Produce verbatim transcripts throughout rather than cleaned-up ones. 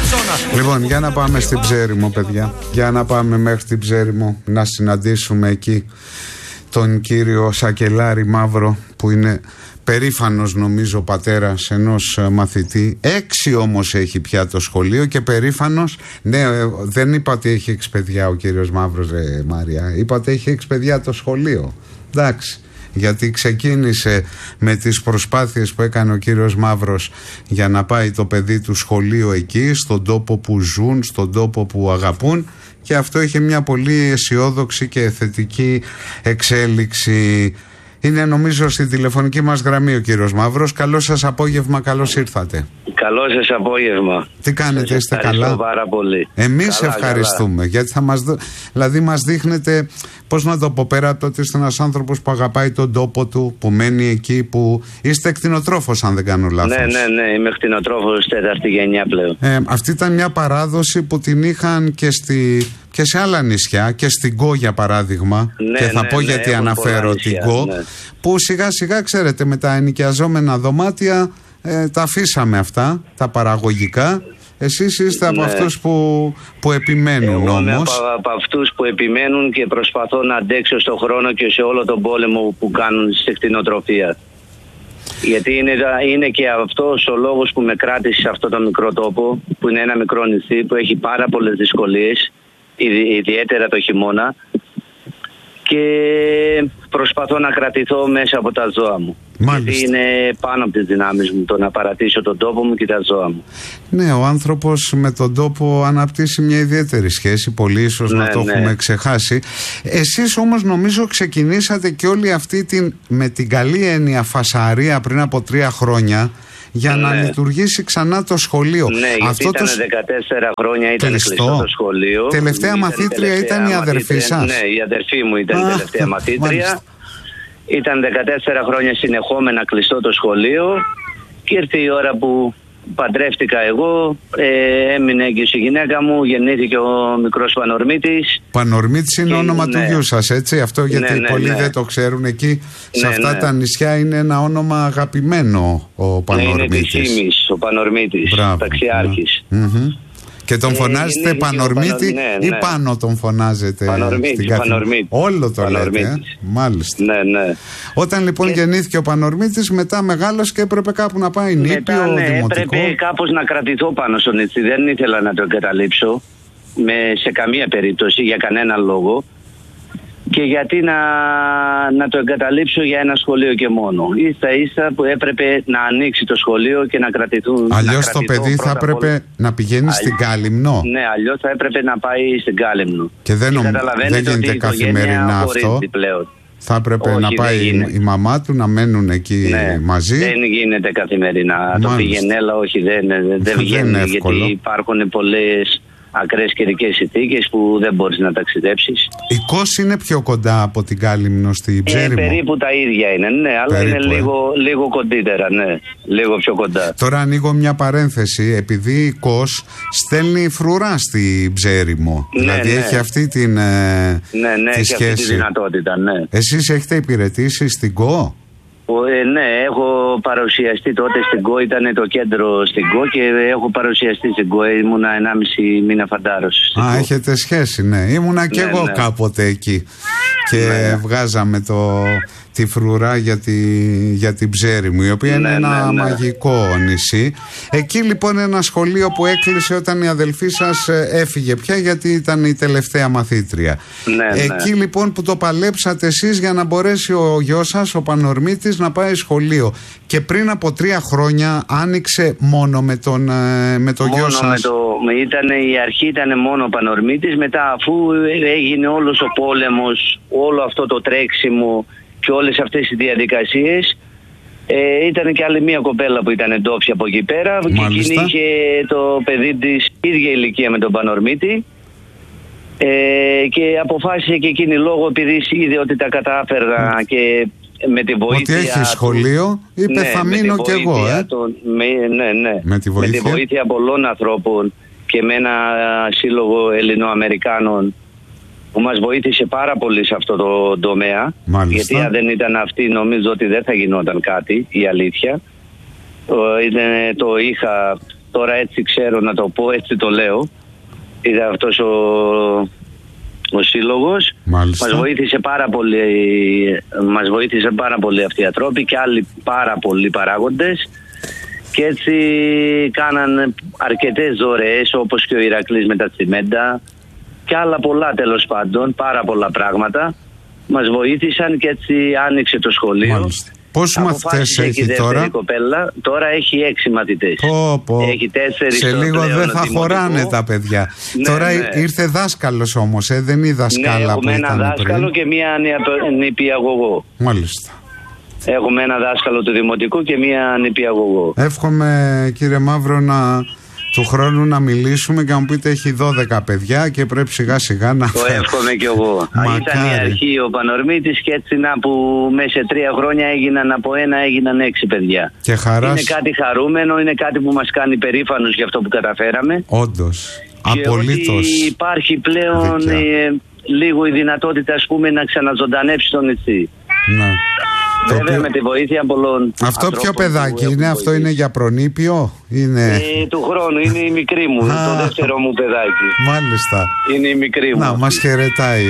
Λοιπόν, για να πάμε στην Ψέριμο, παιδιά. Για να πάμε μέχρι την Ψέριμο να συναντήσουμε εκεί τον κύριο Σακελάρη Μαύρο, που είναι περήφανος, νομίζω, πατέρας ενός μαθητή. Έξι όμως έχει πια το σχολείο και περήφανος. Ναι, δεν είπα ότι έχει έξι παιδιά ο κύριος Μαύρος, ρε Μάρια. Είπα ότι έχει έξι παιδιά το σχολείο. Εντάξει. Γιατί ξεκίνησε με τις προσπάθειες που έκανε ο κύριος Μαύρος για να πάει το παιδί του σχολείο εκεί, στον τόπο που ζουν, στον τόπο που αγαπούν, και αυτό είχε μια πολύ αισιόδοξη και θετική εξέλιξη. Είναι, νομίζω, στη τηλεφωνική μας γραμμή ο κύριος Μαύρος. Καλό σας απόγευμα, καλώς ήρθατε. Καλό σας απόγευμα. Τι κάνετε, σας είστε καλά? Ευχαριστώ πάρα πολύ. Εμείς καλά, ευχαριστούμε, καλά. Γιατί θα μας, δω, δηλαδή μας δείχνετε, πώς να το πω, πέρα από το ότι είστε ένας άνθρωπος που αγαπάει τον τόπο του, που μένει εκεί, που είστε κτηνοτρόφος, αν δεν κάνω λάθος. Ναι, ναι, ναι, είμαι κτηνοτρόφος τέταρτη γενιά πλέον. Ε, αυτή ήταν μια παράδοση που την είχαν και, στη, και σε άλλα νησιά, και στην Γκο για παράδειγμα, ναι, και θα ναι, πω ναι, γιατί ναι, αναφέρω την Γκο, ναι. Που σιγά σιγά, ξέρετε, με τα ενοικιαζόμενα δωμάτια ε, τα αφήσαμε αυτά, τα παραγωγικά. Εσείς είστε από ναι. αυτούς που, που επιμένουν. Εγώ όμως. Είμαι από, από αυτούς που επιμένουν και προσπαθώ να αντέξω στον χρόνο και σε όλο τον πόλεμο που κάνουν στη κτηνοτροφία. Γιατί είναι, είναι και αυτός ο λόγος που με κράτησε σε αυτό το μικρό τόπο, που είναι ένα μικρό νησί που έχει πάρα πολλές δυσκολίες, ιδιαίτερα το χειμώνα, και προσπαθώ να κρατηθώ μέσα από τα ζώα μου. Μάλιστα. Γιατί είναι πάνω από τις δυνάμεις μου το να παρατήσω τον τόπο μου και τα ζώα μου. Ναι, ο άνθρωπος με τον τόπο αναπτύσσει μια ιδιαίτερη σχέση. Πολλοί ίσως ναι, να το ναι. έχουμε ξεχάσει. Εσείς όμως νομίζω ξεκινήσατε και όλη αυτή την, με την καλή έννοια, φασαρία πριν από τρία χρόνια, για ναι. να λειτουργήσει ξανά το σχολείο. Ναι, γιατί αυτό ήταν το... δεκατέσσερα χρόνια ήταν κλειστό. κλειστό το σχολείο. Τελευταία ήταν μαθήτρια τελευταία ήταν η αδερφή μαθήτρια, σας. Ναι, η αδερφή μου ήταν η τελευταία μαθήτρια. Μάλιστα. Ήταν δεκατέσσερα χρόνια συνεχόμενα κλειστό το σχολείο και ήρθε η ώρα που παντρεύτηκα εγώ, ε, έμεινε έγκυος η γυναίκα μου, γεννήθηκε ο μικρός Πανορμήτης. Πανορμήτης είναι και, όνομα ναι. του γιού σας, έτσι, αυτό γιατί ναι, ναι, πολλοί ναι. δεν το ξέρουν εκεί. Σε ναι, αυτά ναι. τα νησιά είναι ένα όνομα αγαπημένο ο Πανορμήτης. Ναι, είναι της Ήμης, ο Πανορμήτης, ταξιάρχης. Ναι. Mm-hmm. Και τον φωνάζετε ε, Πανορμήτη ναι, ναι. ή πάνω τον φωνάζετε? Πανορμήτη, Πανορμήτη. Όλο το λέτε, ε? Μάλιστα. Ναι, ναι. Όταν λοιπόν και... γεννήθηκε ο Πανορμήτης, μετά μεγάλος και έπρεπε κάπου να πάει νήπιο, ναι, δημοτικό. Έπρεπε κάπως να κρατηθώ πάνω στο νησί. Δεν ήθελα να το εγκαταλείψω με, σε καμία περίπτωση, για κανένα λόγο. Και γιατί να, να το εγκαταλείψω για ένα σχολείο και μόνο. Ίσα ίσα που έπρεπε να ανοίξει το σχολείο και να κρατηθούν. Αλλιώς το παιδί θα έπρεπε να πηγαίνει Αλλ... στην Κάλυμνο. Ναι, αλλιώς θα έπρεπε να πάει στην Κάλυμνο. Και δεν, νομ... δεν γίνεται καθημερινά αυτό. Πλέον. Θα έπρεπε Όχι, να πάει η μαμά του, να μένουν εκεί ναι, μαζί. Δεν γίνεται καθημερινά. Μάλιστα. Το πηγενέλα, όχι, δεν, δεν, δεν βγαίνει. Δεν γιατί υπάρχουν πολλές ακραίες καιρικές συνθήκες που δεν μπορείς να ταξιδέψεις. Η Κος είναι πιο κοντά από την Κάλυμνο στη Ψέριμο. Ε, περίπου τα ίδια είναι, ναι, αλλά περίπου, είναι λίγο, ε. λίγο κοντύτερα, ναι, λίγο πιο κοντά. Τώρα ανοίγω μια παρένθεση, επειδή η Κος στέλνει φρουρά στη Ψέριμο. Ναι, δηλαδή ναι. έχει αυτή την ε, ναι, ναι, τη έχει σχέση. αυτή τη δυνατότητα, ναι. Εσείς έχετε υπηρετήσει στην Κο? Ε, ναι, έχω παρουσιαστεί τότε στην ΚΟ, ήταν το κέντρο στην ΚΟ και έχω παρουσιαστεί στην ΚΟ. Ήμουνα ενάμιση μήνα φαντάρος. Α, έχετε σχέση, ναι. Ήμουνα και ναι, εγώ ναι. κάποτε εκεί. Και ναι. βγάζαμε το, τη φρουρά για, τη, για την Ψέριμο, η οποία ναι, είναι ένα ναι, ναι. μαγικό νησί. Εκεί λοιπόν ένα σχολείο που έκλεισε όταν η αδελφή σας έφυγε πια, γιατί ήταν η τελευταία μαθήτρια. Ναι, εκεί ναι. λοιπόν που το παλέψατε εσείς για να μπορέσει ο γιος σας, ο Πανορμήτης, να πάει σχολείο. Και πριν από τρία χρόνια άνοιξε μόνο με τον, με το γιο σας. Με το, ήταν, η αρχή ήταν μόνο ο Πανορμήτης, μετά αφού έγινε όλος ο πόλεμος, όλο αυτό το τρέξιμο και όλες αυτές οι διαδικασίες, ε, ήταν και άλλη μία κοπέλα που ήταν ντόπια από εκεί πέρα. Μάλιστα. Και εκείνη είχε το παιδί της ίδια ηλικία με τον Πανορμήτη. Ε, και αποφάσισε και εκείνη λόγω, επειδή είδε ότι τα κατάφερα mm. και με τη βοήθεια. Ότι έχει σχολείο, είπε ναι, θα μείνω κι εγώ. Ε. Τον, με, ναι, ναι. Με τη βοήθεια, με τη βοήθεια πολλών ανθρώπων και με ένα σύλλογο Ελληνοαμερικάνων που μας βοήθησε πάρα πολύ σε αυτό το τομέα. Μάλιστα. Γιατί αν δεν ήταν αυτή, νομίζω ότι δεν θα γινόταν κάτι, η αλήθεια. Το είχα τώρα έτσι ξέρω να το πω, έτσι το λέω. Είδα αυτός ο, ο σύλλογος. Μάλιστα. Μας βοήθησε πάρα πολύ, μας βοήθησε πάρα πολύ αυτοί οι ανθρώποι και άλλοι πάρα πολλοί παράγοντες. Και έτσι κάναν αρκετές δωρεές, όπως και ο Ηρακλής με τα τσιμέντα και άλλα πολλά, τέλος πάντων, πάρα πολλά πράγματα. Μας βοήθησαν και έτσι άνοιξε το σχολείο. Μάλιστα. Πόσους μαθητές έχει τώρα? Κοπέλα, τώρα έχει έξι μαθητές. Πω, πω. Έχει τέσσερις. Σε λίγο δεν θα χωράνε τα παιδιά. Ναι, τώρα ναι. ήρθε δάσκαλος όμως, ε, δεν είδα δασκάλα ναι, που έχουμε ήταν ένα δάσκαλο πριν. και μία νηπιαγωγό. Μάλιστα. Έχουμε ένα δάσκαλο του Δημοτικού και μία νηπιαγωγό. Εύχομαι, κύριε Μαύρο, να του χρόνου να μιλήσουμε και να μου πείτε έχει δώδεκα παιδιά και πρέπει σιγά σιγά να... Το εύχομαι κι εγώ. Ήταν η αρχή ο Πανορμήτης και έτσι να που μέσα σε τρία χρόνια έγιναν από ένα έγιναν έξι παιδιά. Και χαράς... Είναι κάτι χαρούμενο, είναι κάτι που μας κάνει περήφανος για αυτό που καταφέραμε. Όντως, και απολύτως. ότι υπάρχει πλέον ε, λίγο η δυνατότητα, ας πούμε, να ξαναζωντανέψει το νησί. Ναι. Βέβαια οποίο... με τη βοήθεια πολλών. Αυτό ποιο παιδάκι είναι, αυτό είναι για προνήπιο, είναι... Ε, του χρόνου, είναι η μικρή μου, το δεύτερο μου παιδάκι. Μάλιστα. Είναι η μικρή μου. Να, μας χαιρετάει.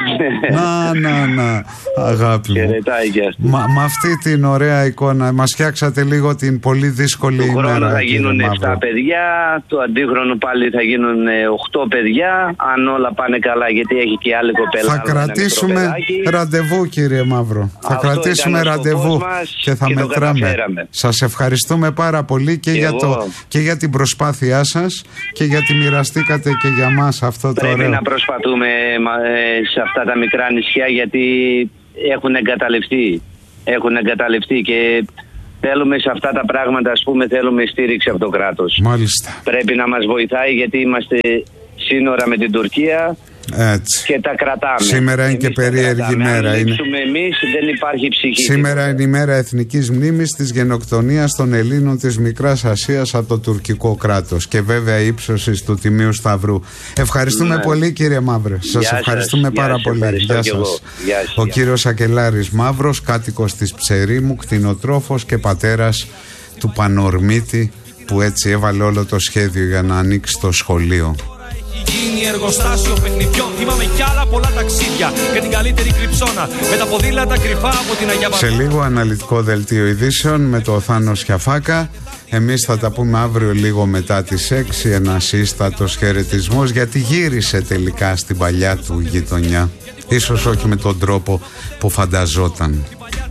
Να, να, να, αγάπη μου. Χαιρετάει και αυτή. Μα, με αυτή την ωραία εικόνα μας φτιάξατε λίγο την πολύ δύσκολη ημέρα. Του χρόνου θα γίνουν επτά παιδιά, του αντίχρονου πάλι θα γίνουν οκτώ παιδιά, αν όλα πάνε καλά, γιατί έχει και άλλη κοπέλα. Θα κρατήσουμε ραντεβού, κύριε Μαύρο. Αυτό θα κρατήσουμε ραντεβού και θα και μετράμε. Σας ευχαριστούμε πάρα πολύ και, και, για το, και για την προσπάθειά σας και γιατί μοιραστήκατε και για μας αυτό το ωραίο. Πρέπει να προσπαθούμε σε αυτά τα μικρά νησιά, γιατί έχουν εγκαταλειφθεί. Έχουν εγκαταλειφθεί και θέλουμε σε αυτά τα πράγματα, ας πούμε, θέλουμε στήριξη από το κράτος. Μάλιστα. Πρέπει να μας βοηθάει, γιατί είμαστε σύνορα με την Τουρκία. Έτσι. Και τα κρατάμε. Σήμερα είναι εμείς και περίεργη μέρα. Αν είναι... εμείς, δεν υπάρχει ψυχή. Σήμερα είναι η μέρα εθνικής μνήμης της γενοκτονίας των Ελλήνων της Μικράς Ασίας από το τουρκικό κράτος και βέβαια ύψωσης του Τιμίου Σταυρού. Ευχαριστούμε ναι. πολύ, κύριε Μαύρε. Σας ευχαριστούμε σας. πάρα Γεια πολύ. Γεια σας. Γεια σας. Ο κύριος Σακελάρης Μαύρος, κάτοικος της Ψερίμου, κτηνοτρόφος και πατέρας του Πανορμήτη, που έτσι έβαλε όλο το σχέδιο για να ανοίξει το σχολείο. Γίνει εργοστάσιο παιχνιδιών. Θυμάμαι κι άλλα πολλά ταξίδια και την καλύτερη κρυψώνα με τα ποδήλατα κρυφά από την Αγία Βαρβάρα. Σε λίγο αναλυτικό δελτίο ειδήσεων με το Θάνο Σιαφάκα. Εμείς θα τα πούμε αύριο λίγο μετά τις έξι. Ένας ίστατος χαιρετισμός, γιατί γύρισε τελικά στην παλιά του γειτονιά. Ίσως όχι με τον τρόπο που φανταζόταν.